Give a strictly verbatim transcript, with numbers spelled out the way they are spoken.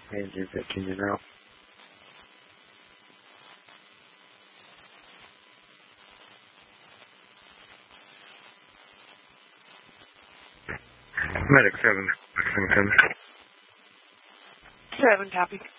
Andrew Virginia now. Medic seven, Lexington. Seven, copy.